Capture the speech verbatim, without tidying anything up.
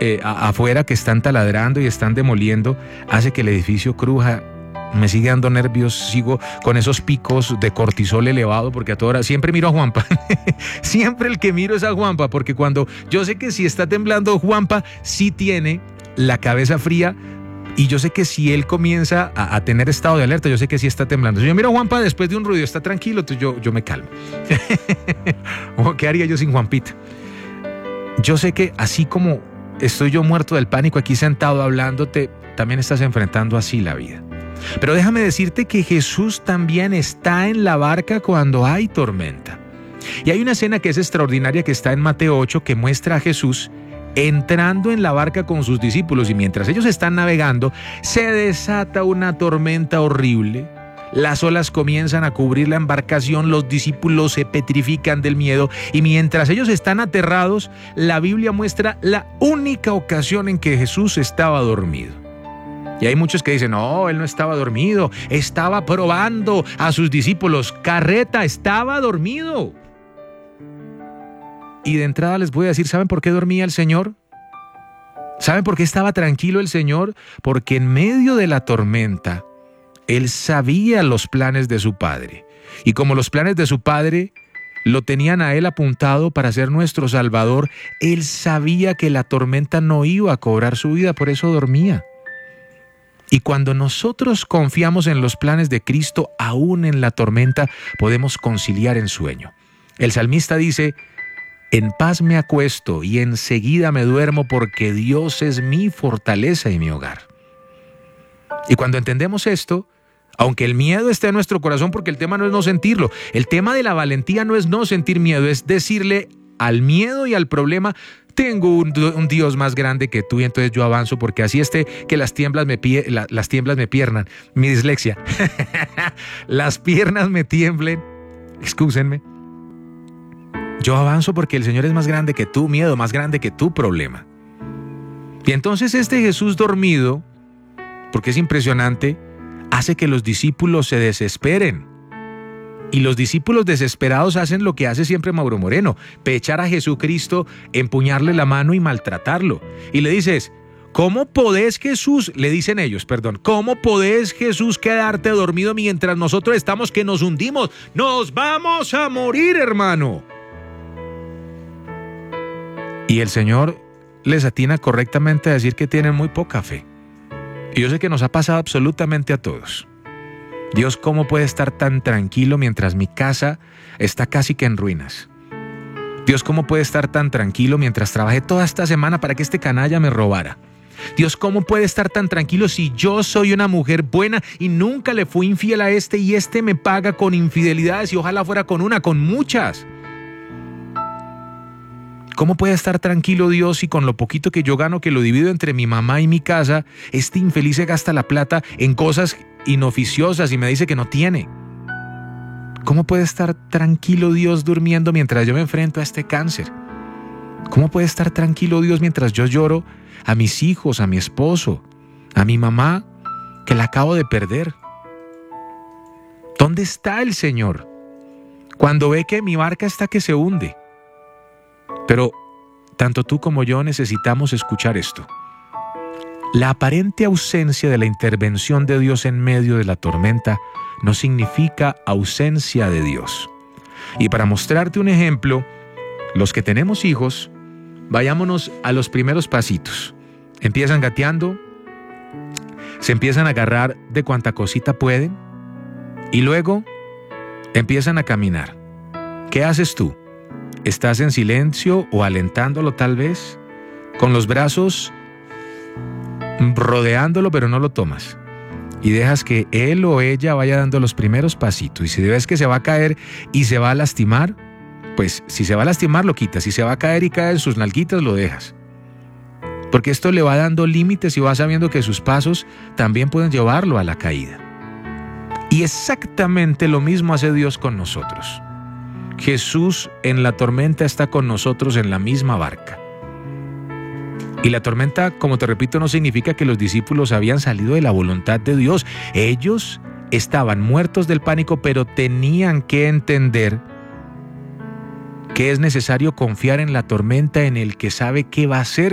eh, a, afuera que están taladrando y están demoliendo, hace que el edificio cruja. Me sigue dando nervios, sigo con esos picos de cortisol elevado, porque a toda hora siempre miro a Juanpa. Siempre el que miro es a Juanpa, porque cuando yo sé que si está temblando Juanpa, sí tiene la cabeza fría, y yo sé que si él comienza a, a tener estado de alerta, yo sé que sí está temblando. Si yo miro a Juanpa después de un ruido, está tranquilo, entonces yo, yo me calmo. ¿Qué haría yo sin Juanpita? Yo sé que así como estoy yo muerto del pánico aquí sentado hablándote, también estás enfrentando así la vida. Pero déjame decirte que Jesús también está en la barca cuando hay tormenta. Y hay una escena que es extraordinaria que está en Mateo ocho, que muestra a Jesús entrando en la barca con sus discípulos, y mientras ellos están navegando, se desata una tormenta horrible. Las olas comienzan a cubrir la embarcación, los discípulos se petrifican del miedo, y mientras ellos están aterrados, la Biblia muestra la única ocasión en que Jesús estaba dormido. Y hay muchos que dicen, no, él no estaba dormido, estaba probando a sus discípulos. Carreta, estaba dormido. Y de entrada les voy a decir, ¿saben por qué dormía el Señor? ¿Saben por qué estaba tranquilo el Señor? Porque en medio de la tormenta, Él sabía los planes de su Padre. Y como los planes de su Padre lo tenían a Él apuntado para ser nuestro Salvador, Él sabía que la tormenta no iba a cobrar su vida, por eso dormía. Y cuando nosotros confiamos en los planes de Cristo, aún en la tormenta, podemos conciliar en sueño. El salmista dice, en paz me acuesto y enseguida me duermo, porque Dios es mi fortaleza y mi hogar. Y cuando entendemos esto, aunque el miedo esté en nuestro corazón, porque el tema no es no sentirlo, el tema de la valentía no es no sentir miedo, es decirle al miedo y al problema, tengo un, un Dios más grande que tú, y entonces yo avanzo, porque así esté que las tiemblas me, pie, la, las tiemblas me piernan, mi dislexia, las piernas me tiemblen, excúsenme, yo avanzo porque el Señor es más grande que tu miedo, más grande que tu problema. Y entonces este Jesús dormido, porque es impresionante, hace que los discípulos se desesperen. Y los discípulos desesperados hacen lo que hace siempre Mauro Moreno, pechar a Jesucristo, empuñarle la mano y maltratarlo. Y le dices, ¿cómo podés, Jesús? Le dicen ellos, perdón, ¿cómo podés, Jesús, quedarte dormido mientras nosotros estamos que nos hundimos? ¡Nos vamos a morir, hermano! Y el Señor les atina correctamente a decir que tienen muy poca fe. Y yo sé que nos ha pasado absolutamente a todos. Dios, ¿cómo puede estar tan tranquilo mientras mi casa está casi que en ruinas? Dios, ¿cómo puede estar tan tranquilo mientras trabajé toda esta semana para que este canalla me robara? Dios, ¿cómo puede estar tan tranquilo si yo soy una mujer buena y nunca le fui infiel a este, y este me paga con infidelidades, y ojalá fuera con una, con muchas? ¿Cómo puede estar tranquilo Dios si con lo poquito que yo gano, que lo divido entre mi mamá y mi casa, este infeliz se gasta la plata en cosas inoficiosas y me dice que no tiene? ¿Cómo puede estar tranquilo Dios durmiendo mientras yo me enfrento a este cáncer? ¿Cómo puede estar tranquilo Dios mientras yo lloro a mis hijos, a mi esposo, a mi mamá, que la acabo de perder? ¿Dónde está el Señor cuando ve que mi barca está que se hunde? Pero tanto tú como yo necesitamos escuchar esto. La aparente ausencia de la intervención de Dios en medio de la tormenta no significa ausencia de Dios. Y para mostrarte un ejemplo, los que tenemos hijos, vayámonos a los primeros pasitos. Empiezan gateando, se empiezan a agarrar de cuanta cosita pueden, y luego empiezan a caminar. ¿Qué haces tú? ¿Estás en silencio o alentándolo tal vez? Con los brazos rodeándolo, pero no lo tomas. Y dejas que él o ella vaya dando los primeros pasitos. Y si ves que se va a caer y se va a lastimar, pues si se va a lastimar lo quitas. Si se va a caer y cae en sus nalguitas, lo dejas. Porque esto le va dando límites y va sabiendo que sus pasos también pueden llevarlo a la caída. Y exactamente lo mismo hace Dios con nosotros. Jesús en la tormenta está con nosotros en la misma barca. Y la tormenta, como te repito, no significa que los discípulos habían salido de la voluntad de Dios. Ellos estaban muertos del pánico, pero tenían que entender que es necesario confiar en la tormenta, en el que sabe qué va a hacer